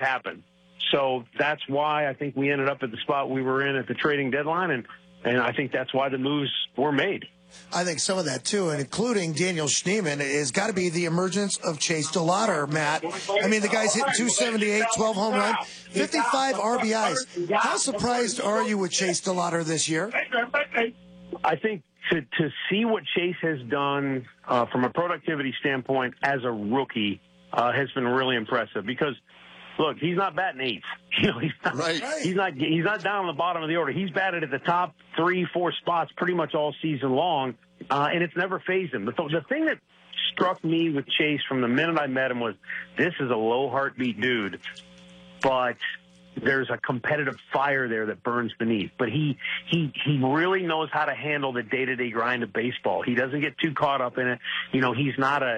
happen. So that's why I think we ended up at the spot we were in at the trading deadline, and I think that's why the moves were made. I think some of that, too, and including Daniel Schneemann, has got to be the emergence of Chase DeLauter, Matt. I mean, the guy's hitting 278, 12 home runs, 55 RBIs. How surprised are you with Chase DeLauter this year? I think to see what Chase has done from a productivity standpoint as a rookie has been really impressive because, look, he's not batting eighth. You know, he's not down on the bottom of the order. He's batted at the top 3-4 spots pretty much all season long, and it's never phased him. The thing that struck me with Chase from the minute I met him was this is a low heartbeat dude, but there's a competitive fire there that burns beneath. But he really knows how to handle the day-to-day grind of baseball. He doesn't get too caught up in it. You know, he's not an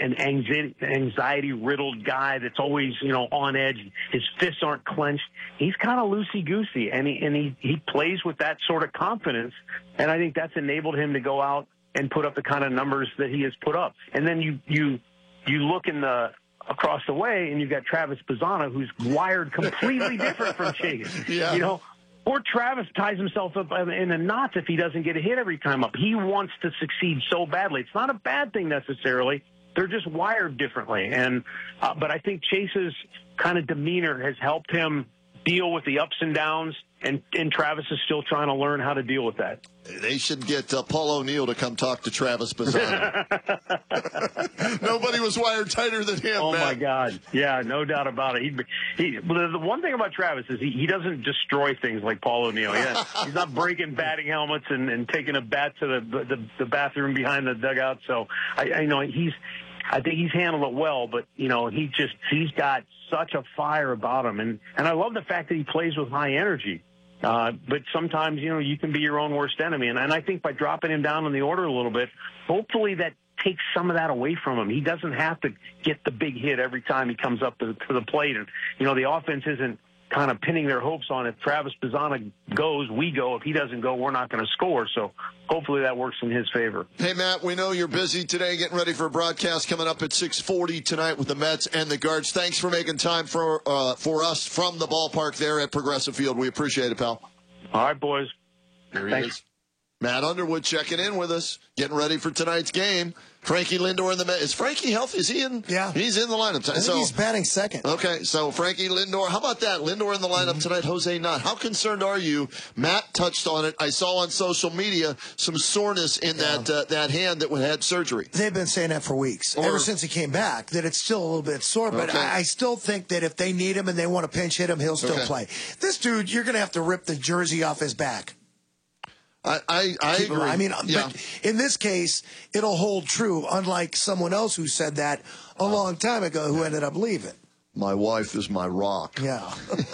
anxiety-riddled guy that's always, you know, on edge. His fists aren't clenched. He's kind of loosey-goosey, and he plays with that sort of confidence, and I think that's enabled him to go out and put up the kind of numbers that he has put up. And then you look in the across the way, and you've got Travis Bazzana, who's wired completely different from Chase. Yeah. You know, or Travis ties himself up in a knot if he doesn't get a hit every time up. He wants to succeed so badly. It's not a bad thing necessarily. They're just wired differently. And but I think Chase's kind of demeanor has helped him deal with the ups and downs, and Travis is still trying to learn how to deal with that. They should get Paul O'Neill to come talk to Travis Bazzana. Nobody was wired tighter than him, Oh, man. my God. Yeah, no doubt about it. The one thing about Travis is he doesn't destroy things like Paul O'Neill. He's not breaking batting helmets and taking a bat to the bathroom behind the dugout. So, I think he's handled it well, but, you know, he's got such a fire about him. And I love the fact that he plays with high energy. But sometimes, you know, you can be your own worst enemy. And I think by dropping him down on the order a little bit, hopefully that takes some of that away from him. He doesn't have to get the big hit every time he comes up to the plate. And, you know, the offense isn't kind of pinning their hopes on if Travis Bazzana goes, we go. If he doesn't go, we're not going to score. So hopefully that works in his favor. Hey, Matt, we know you're busy today getting ready for a broadcast coming up at 6:40 tonight with the Mets and the Guards. Thanks for making time for us from the ballpark there at Progressive Field. We appreciate it, pal. All right, boys. There he is. Matt Underwood checking in with us, getting ready for tonight's game. Frankie Lindor in the Mets. Is Frankie healthy? Is he in? Yeah. He's in the lineup tonight. I think he's batting second. Okay, so Frankie Lindor. How about that? Lindor in the lineup tonight, Jose not. How concerned are you? Matt touched on it. I saw on social media some soreness in that hand that had surgery. They've been saying that for weeks, ever since he came back, that it's still a little bit sore. But I still think that if they need him and they want to pinch hit him, he'll still play. This dude, you're going to have to rip the jersey off his back. I agree. I mean, but in this case, it'll hold true, unlike someone else who said that a long time ago who ended up leaving. My wife is my rock. Yeah.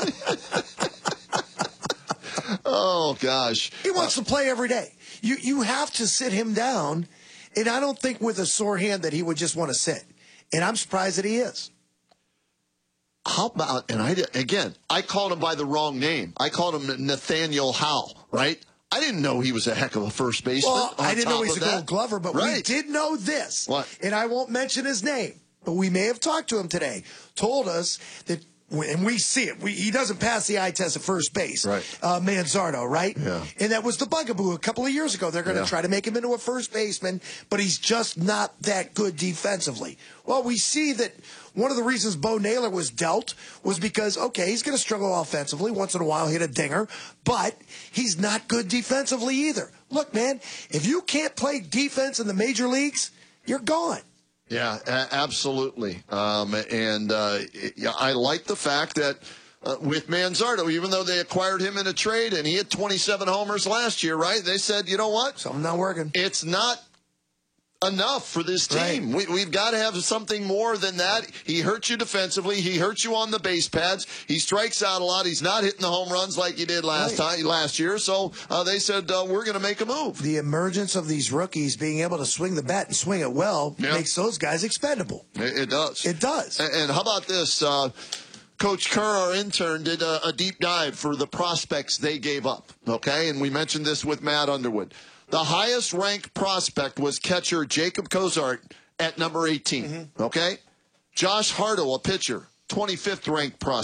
Oh, gosh. He wants to play every day. You have to sit him down, and I don't think with a sore hand that he would just want to sit. And I'm surprised that he is. How about, and I called him by the wrong name. I called him Nathaniel Howell, right? I didn't know he was a heck of a first baseman. Well, I didn't know he's a Gold Glover, but we did know this. What? And I won't mention his name, but we may have talked to him today. Told us that, and we see it, he doesn't pass the eye test at first base. Right. Manzardo, right? Yeah. And that was the bugaboo a couple of years ago. They're going to try to make him into a first baseman, but he's just not that good defensively. Well, we see that one of the reasons Bo Naylor was dealt was because, okay, he's going to struggle offensively. Once in a while, hit a dinger. But he's not good defensively either. Look, man, if you can't play defense in the major leagues, you're gone. Yeah, absolutely. I like the fact that with Manzardo, even though they acquired him in a trade and he hit 27 homers last year, right? They said, you know what? Something not working. It's not enough for this team. Right. We've got to have something more than that. He hurts you defensively. He hurts you on the base pads. He strikes out a lot. He's not hitting the home runs like he did last year. So they said, we're going to make a move. The emergence of these rookies being able to swing the bat and swing it well makes those guys expendable. It does. It does. And how about this? Coach Kerr, our intern, did a deep dive for the prospects they gave up. Okay, and we mentioned this with Matt Underwood. The highest-ranked prospect was catcher Jacob Cozart at number 18, okay? Josh Hartle, a pitcher, 25th-ranked prospect.